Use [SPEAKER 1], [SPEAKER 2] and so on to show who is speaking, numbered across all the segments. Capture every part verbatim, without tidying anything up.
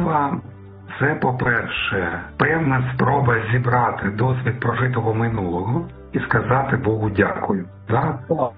[SPEAKER 1] Молитва – це, по-перше, певна спроба зібрати досвід прожитого минулого і сказати Богу дякую. Так?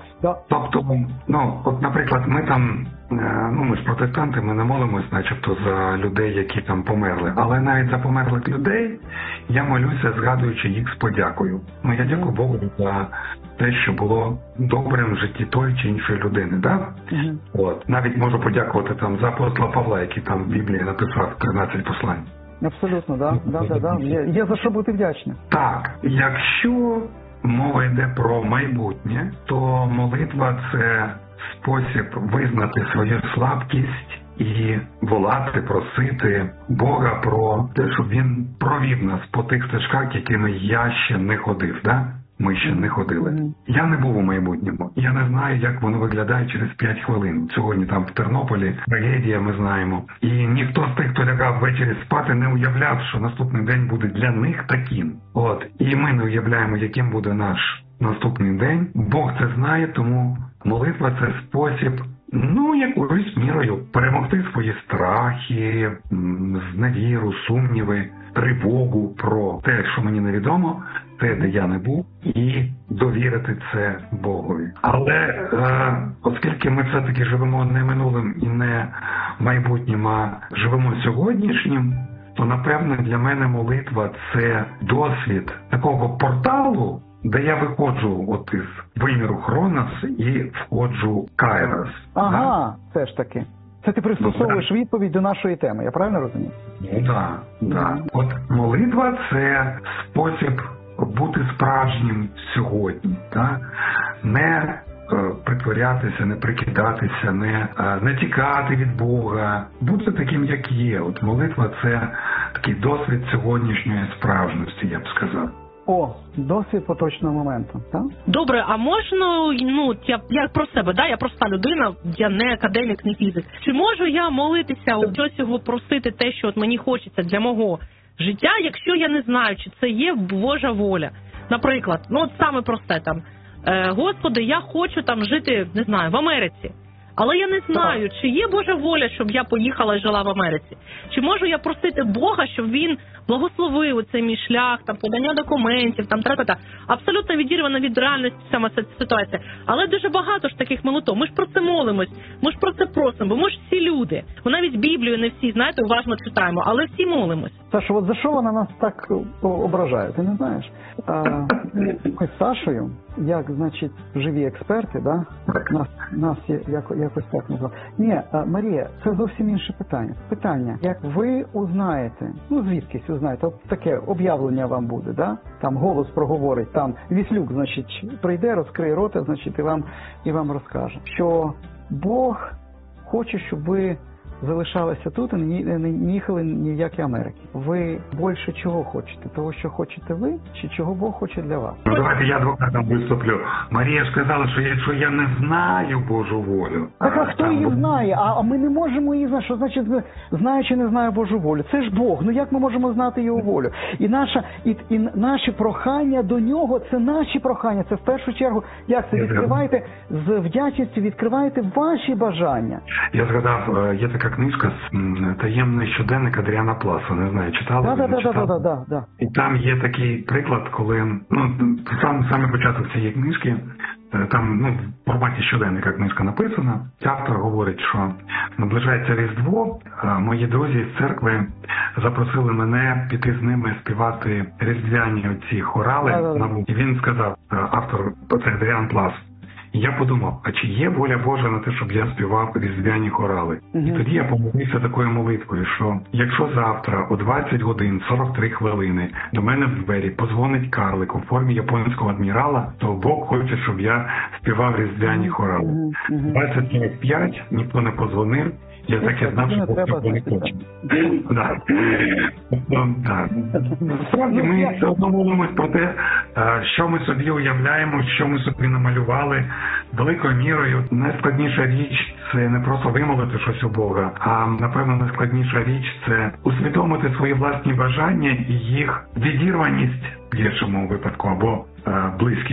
[SPEAKER 1] Тобто, ну, от, наприклад, ми там, ну, ми ж протестанти, ми не молимось начебто за людей, які там померли. Але навіть за померлих людей я молюся, згадуючи їх з подякою. Ну, я дякую Богу за те, що було добрим в житті тої чи іншої людини, так? Mm-hmm. От. Навіть можу подякувати там за апостола Павла, який там в Біблії написав тринадцять послань.
[SPEAKER 2] Абсолютно, да, да, да, да. Є, є за що бути вдячним.
[SPEAKER 1] Так, якщо мова йде про майбутнє, то молитва – це спосіб визнати свою слабкість і волати, просити Бога про те, щоб Він провів нас по тих стежках, якими я ще не ходив, да? Ми ще не ходили. Mm-hmm. Я не був у майбутньому. Я не знаю, як воно виглядає через п'ять хвилин. Сьогодні там в Тернополі трагедія, ми знаємо. І ніхто з тих, хто лягав ввечері спати, не уявляв, що наступний день буде для них таким. От. І ми не уявляємо, яким буде наш наступний день. Бог це знає, тому молитва – це спосіб, ну, якоюсь мірою перемогти свої страхи, зневіру, сумніви, тривогу про те, що мені невідомо, те, де я не був, і довірити це Богові. Але е, оскільки ми все-таки живемо не минулим і не майбутнім, а живемо сьогоднішнім, то, напевно, для мене молитва – це досвід такого порталу, де я виходжу от із виміру Хронос і входжу в Кайрос.
[SPEAKER 2] Ага, да? Це ж таки. Це ти пристосовуєш відповідь до нашої теми, я правильно розумію?
[SPEAKER 1] Ну, так, так. От молитва – це спосіб бути справжнім сьогодні, так? Не е, притворятися, не прикидатися, не, е, не тікати від Бога, бути таким, як є. От молитва – це такий досвід сьогоднішньої справжності, я б сказав.
[SPEAKER 2] О, досвід поточного моменту, так?
[SPEAKER 3] Добре, а можна, ну, я, я про себе, да, я проста людина, я не академік, не фізик. Чи можу я молитися, щось його просити, те, що от мені хочеться для мого життя, якщо я не знаю, чи це є Божа воля? Наприклад, ну от саме просте там, е, Господи, я хочу там жити, не знаю, в Америці. Але я не знаю, чи є Божа воля, щоб я поїхала і жила в Америці. Чи можу я просити Бога, щоб він благословив оцей мій шлях, там, подання документів, там, тра-та-та. Абсолютно відірвана від реальності сама ця ситуація. Але дуже багато ж таких молитв. Ми ж про це молимось, ми ж про це просимо, бо ми ж всі люди. Ми навіть Біблію не всі, знаєте, уважно читаємо, але всі молимось.
[SPEAKER 2] Саша, от за що вона нас так ображає, ти не знаєш? А, ми з Сашою, як, значить, живі експерти, да? нас, нас як, якось так назвали. Ні, Марія, це зовсім інше питання. Питання, як ви узнаєте, ну звідкись узнаєте, от таке об'явлення вам буде, да? Там голос проговорить, там Віслюк, значить, прийде, розкриє рота, значить, і вам, і вам розкаже, що Бог хоче, щоб ви залишалися тут і не їхали ніякі Америки. Ви більше чого хочете? Того, що хочете ви, чи чого Бог хоче для вас?
[SPEAKER 1] Ну, давайте я адвокатом виступлю. Марія сказала, що якщо я не знаю Божу волю...
[SPEAKER 2] Так, а хто її знає? А ми не можемо її знати. Що значить, знаю чи не знаю Божу волю? Це ж Бог. Ну як ми можемо знати Його волю? І, наша, і, і наші прохання до Нього, це наші прохання. Це в першу чергу, як це? Відкривайте з вдячністю, відкривайте ваші бажання.
[SPEAKER 1] Я згадав, є така книжка «Таємний щоденник» Адріана Пласа, не знаю, читали?
[SPEAKER 2] Да, да, да, да, да, да.
[SPEAKER 1] І там є такий приклад, коли, ну, сам, саме початок цієї книжки, там, ну, в форматі щоденника книжка написана, автор говорить, що наближається Різдво, мої друзі з церкви запросили мене піти з ними співати різдвяні оці хорали, да, да, да. І він сказав, автор, це Адріан Плас, і я подумав, а чи є воля Божа на те, щоб я співав різдвяні хорали? Угу. І тоді я помолився такою молитвою, що якщо завтра о двадцять годин сорок три хвилини до мене в двері подзвонить карлик у формі японського адмірала, то Бог хоче, щоб я співав різдвяні хорали. Угу. Угу. двадцять сорок п'ять ніхто не подзвонив, я так і знав, що Бог цього не хоче. Насправді ми все одно молимось про те, що ми собі уявляємо, що ми собі намалювали. Великою мірою найскладніша річ – це не просто вимолити щось у Бога, а, напевно, найскладніша річ – це усвідомити свої власні бажання і їх відірваність в іншому випадку або е, близькість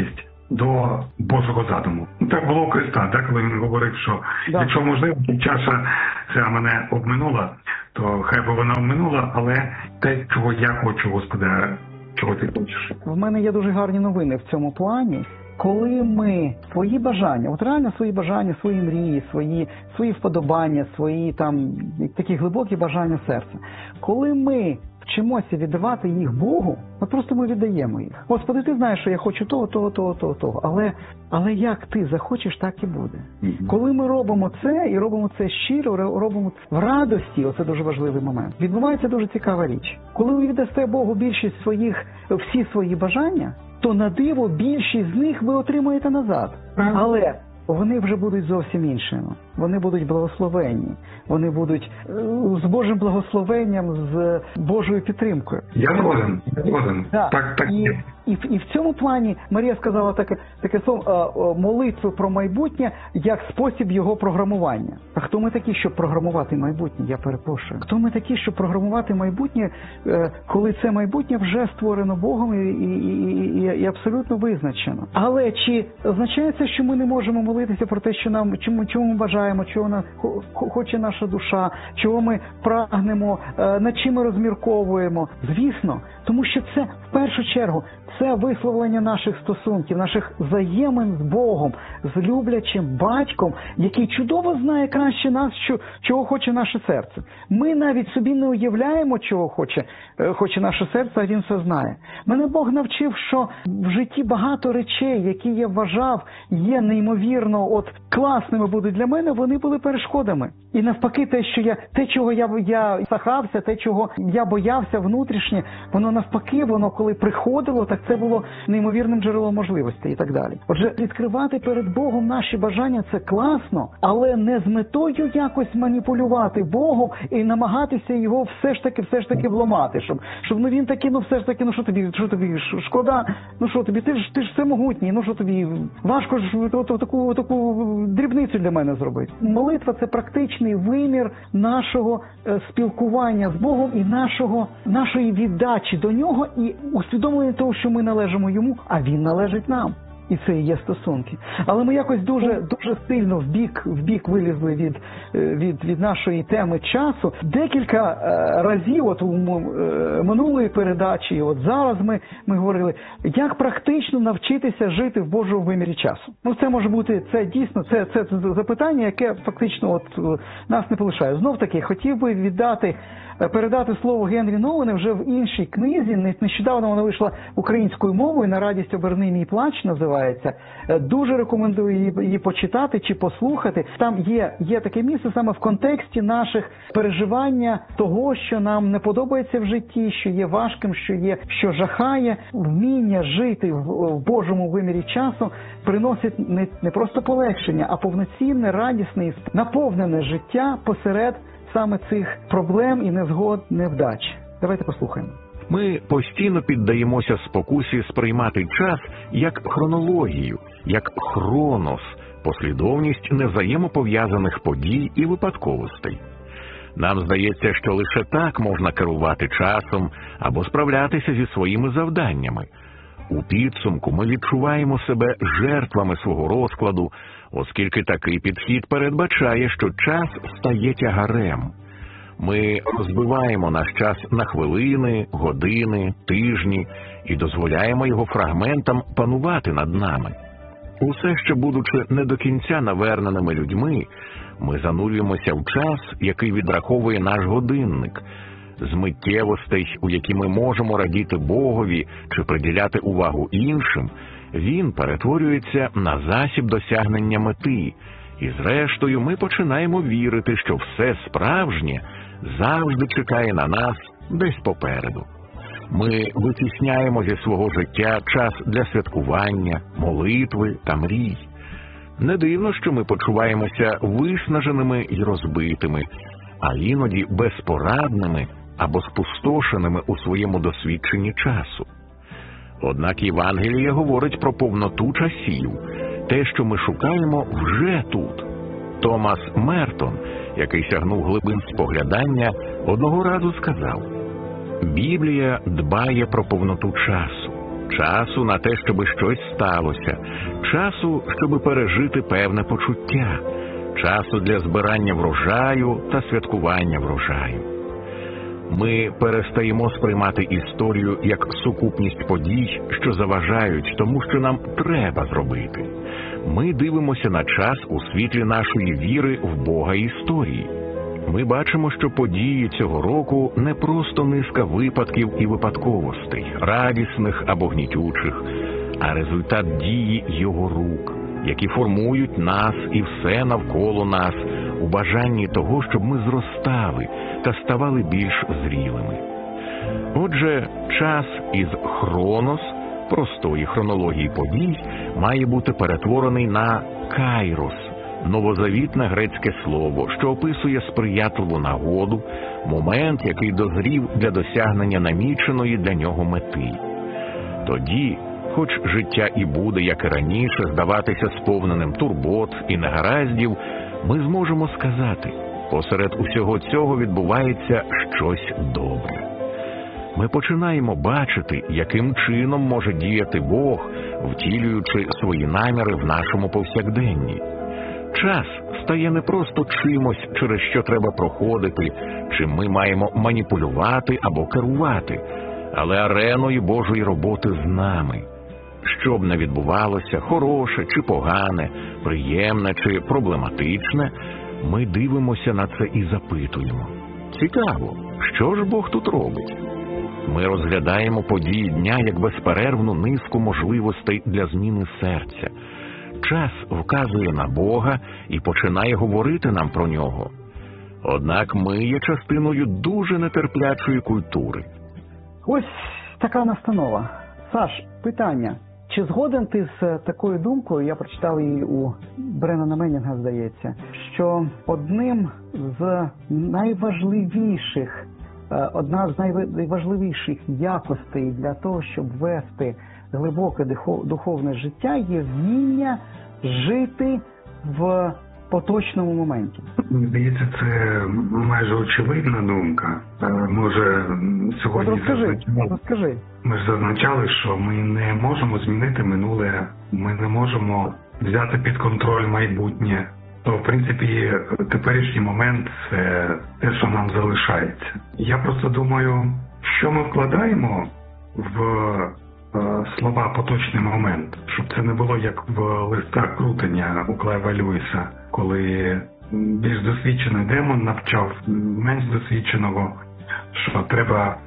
[SPEAKER 1] до Божого задуму. Так було у Христа, так, коли він говорив, що
[SPEAKER 2] да.
[SPEAKER 1] якщо можливо, чаша ця мене обминула, то хай би вона обминула, але те, чого я хочу, Господи, чого ти хочеш.
[SPEAKER 2] В мене є дуже гарні новини в цьому плані. Коли ми свої бажання, от реально свої бажання, свої мрії, свої, свої вподобання, свої там такі глибокі бажання серця, коли ми вчимося віддавати їх Богу, от просто ми віддаємо їх. Господи, ти знаєш, що я хочу того, того, того, того, того. Але, але як ти захочеш, так і буде. Mm-hmm. Коли ми робимо це, і робимо це щиро, робимо це в радості, оце дуже важливий момент, відбувається дуже цікава річ. Коли ви віддасте Богу більшість своїх, всі свої бажання, то на диво більшість з них ви отримаєте назад. Mm-hmm. Але вони вже будуть зовсім іншими. Вони будуть благословенні. Вони будуть з Божим благословенням, з Божою підтримкою.
[SPEAKER 1] Я згоден, я згоден.
[SPEAKER 2] Так,
[SPEAKER 1] так, так.
[SPEAKER 2] І, і, і в цьому плані Марія сказала таке, таке слово молитву про майбутнє як спосіб його програмування. А хто ми такі, щоб програмувати майбутнє? Я перепрошую. Хто ми такі, щоб програмувати майбутнє, коли це майбутнє вже створено Богом і, і, і, і, і абсолютно визначено? Але чи означає це, що ми не можемо молитися про те, що нам, чому, чому ми бажаємо, чого нам хоче наша душа, чого ми прагнемо, над чим ми розмірковуємо? Звісно, тому що це в першу чергу це висловлення наших стосунків, наших взаємин з Богом, з люблячим батьком, який чудово знає краще нас, що, чого хоче наше серце. Ми навіть собі не уявляємо, чого хоче, хоче наше серце, а він все знає. Мене Бог навчив, що в житті багато речей, які я вважав, є неймовірно от класними будуть для мене, вони були перешкодами. І навпаки, те, що я, те, чого я, я сахався, те, чого я боявся внутрішнє, воно навпаки, воно коли приходило, так це було неймовірним джерелом можливостей і так далі. Отже, відкривати перед Богом наші бажання – це класно, але не з метою якось маніпулювати Богом і намагатися його все ж таки, все ж таки вламати, щоб, щоб ну він такий, ну все ж таки, ну що тобі, що тобі, шкода, ну що тобі, ти ж, ти ж всемогутній, ну що тобі, важко ж таку, таку дрібницю для мене зробити. Молитва – це практичний вимір нашого е, спілкування з Богом і нашого, нашої віддачі до Нього і усвідомлення того, що ми належимо Йому, а Він належить нам. І це і є стосунки. Але ми якось дуже, дуже сильно в бік, в бік вилізли від, від, від нашої теми часу. Декілька е, разів, от у е, минулої передачі, от зараз ми, ми говорили, як практично навчитися жити в Божому вимірі часу. Ну, це може бути, це дійсно, це, це, це запитання, яке фактично от нас не полишає. Знов таки, хотів би віддати, передати слово Генрі Новену вже в іншій книзі. Нещодавно вона вийшла українською мовою, «На радість оберни мій плач» називається. Дуже рекомендую її, її почитати чи послухати. Там є, є таке місце саме в контексті наших переживання того, що нам не подобається в житті, що є важким, що є, що жахає. Вміння жити в, в Божому вимірі часу приносить не, не просто полегшення, а повноцінне, радісне і наповнене життя посеред саме цих проблем і незгод, невдач. Давайте послухаємо.
[SPEAKER 4] Ми постійно піддаємося спокусі сприймати час як хронологію, як хронос, послідовність невзаємопов'язаних подій і випадковостей. Нам здається, що лише так можна керувати часом або справлятися зі своїми завданнями. У підсумку ми відчуваємо себе жертвами свого розкладу, оскільки такий підхід передбачає, що час стає тягарем. Ми розбиваємо наш час на хвилини, години, тижні і дозволяємо його фрагментам панувати над нами. Усе ще будучи не до кінця наверненими людьми, ми занурюємося в час, який відраховує наш годинник, з миттєвостей, у які ми можемо радіти Богові чи приділяти увагу іншим, він перетворюється на засіб досягнення мети. І зрештою ми починаємо вірити, що все справжнє завжди чекає на нас десь попереду. Ми витісняємо зі свого життя час для святкування, молитви та мрій. Не дивно, що ми почуваємося виснаженими і розбитими, а іноді безпорадними або спустошеними у своєму досвідченні часу. Однак Євангеліє говорить про повноту часів. Те, що ми шукаємо, вже тут. Томас Мертон, який сягнув глибин споглядання, одного разу сказав: «Біблія дбає про повноту часу. часу на те, щоби щось сталося, часу, щоби пережити певне почуття, часу для збирання врожаю та святкування врожаю. Ми перестаємо сприймати історію як сукупність подій, що заважають тому, що нам треба зробити. Ми дивимося на час у світлі нашої віри в Бога історії. Ми бачимо, що події цього року не просто низка випадків і випадковостей, радісних або гнітючих, а результат дії Його рук, які формують нас і все навколо нас у бажанні того, щоб ми зростали та ставали більш зрілими. Отже, час із хронос, простої хронології подій, має бути перетворений на кайрос, новозавітне грецьке слово, що описує сприятливу нагоду, момент, який дозрів для досягнення наміченої для нього мети. Тоді, хоч життя і буде, як і раніше, здаватися сповненим турбот і негараздів, ми зможемо сказати, посеред усього цього відбувається щось добре. Ми починаємо бачити, яким чином може діяти Бог, втілюючи свої наміри в нашому повсякденні. Час стає не просто чимось, через що треба проходити, чим ми маємо маніпулювати або керувати, але ареною Божої роботи з нами. Що б не відбувалося, хороше чи погане, приємне чи проблематичне, ми дивимося на це і запитуємо. Цікаво, що ж Бог тут робить? Ми розглядаємо події дня як безперервну низку можливостей для зміни серця. Час вказує на Бога і починає говорити нам про Нього. Однак ми є частиною дуже нетерплячої культури.
[SPEAKER 2] Ось така настанова. Саш, питання. Чи згоден ти з такою думкою, я прочитав її у Бреннана Меннінга, здається, що одним з найважливіших, одна з найважливіших якостей для того, щоб вести глибоке духовне життя, є вміння жити в поточному моменті?
[SPEAKER 1] Здається, це майже очевидна думка. Ми вже сьогодні
[SPEAKER 2] розкажи,
[SPEAKER 1] зазначали,
[SPEAKER 2] розкажи.
[SPEAKER 1] Ми ж зазначали, що ми не можемо змінити минуле, ми не можемо взяти під контроль майбутнє. То, в принципі, теперішній момент – це те, що нам залишається. Я просто думаю, що ми вкладаємо в слова «поточний момент», щоб це не було як в листах крутення у Клайва Льюіса, коли більш досвідчений демон навчав менш досвідченого, що треба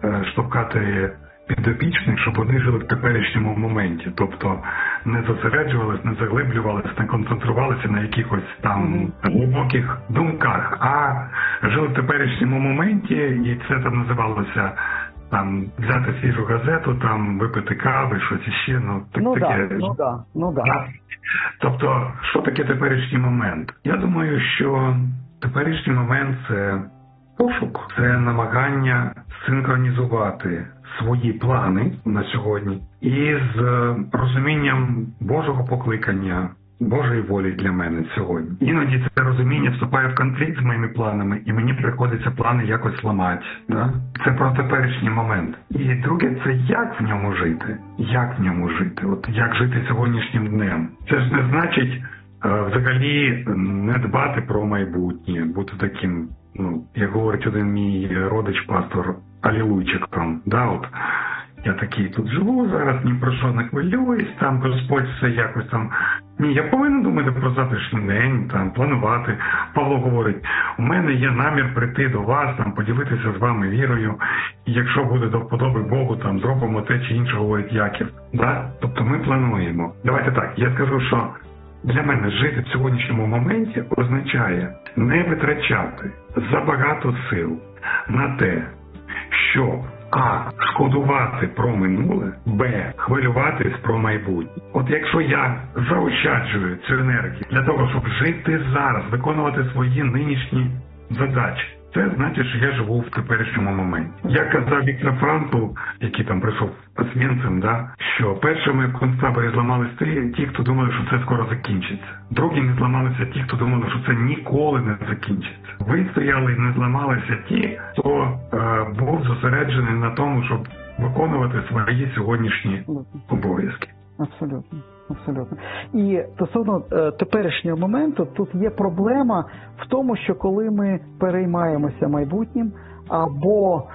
[SPEAKER 1] штовхати підопічних, щоб вони жили в теперішньому моменті. Тобто не зосереджувалися, не заглиблювалися, не концентрувалися на якихось там глибоких думках, а жили в теперішньому моменті, і це там називалося там взяти свіжу газету, там випити кави, щось іще, ну так
[SPEAKER 2] ну,
[SPEAKER 1] таке.
[SPEAKER 2] Да, ну да, ну да.
[SPEAKER 1] Тобто, що таке теперішній момент? Я думаю, що теперішній момент – це пошук, це намагання синхронізувати свої плани на сьогодні із розумінням Божого покликання, Божої волі для мене сьогодні. Іноді це розуміння вступає в конфлікт з моїми планами, і мені приходиться плани якось ламати. Да? Це про теперішній момент. І друге, це як в ньому жити. Як в ньому жити? От як жити сьогоднішнім днем. Це ж не значить взагалі не дбати про майбутнє, бути таким, ну, як говорить один мій родич, пастор, алілуйчиком. Да, от. Я такий тут живу, зараз ні про що не хвилююсь, там Господь все якось там. Ні, я повинен думати про завтрашній день, там, планувати. Павло говорить, у мене є намір прийти до вас, там, поділитися з вами вірою, і якщо буде до вподоби Богу, там, зробимо те чи інше, говорить Яків. Да? Тобто ми плануємо. Давайте так, я скажу, що для мене жити в сьогоднішньому моменті означає не витрачати забагато сил на те, щоб а. шкодувати про минуле, б. хвилюватись про майбутнє. От якщо я заощаджую цю енергію для того, щоб жити зараз, виконувати свої нинішні задачі, це значить, що я живу в теперішньому моменті. Як казав Віктор Франкл, який там прийшов освєнцем, да, що першими в концтаборі зламалися ті, ті, хто думали, що це скоро закінчиться. Другі не зламалися ті, хто думали, що це ніколи не закінчиться. Вистояли і не зламалися ті, хто е, був зосереджений на тому, щоб виконувати свої сьогоднішні
[SPEAKER 2] Абсолютно.
[SPEAKER 1] обов'язки.
[SPEAKER 2] Абсолютно. Абсолютно. І стосовно е, теперішнього моменту, тут є проблема в тому, що коли ми переймаємося майбутнім або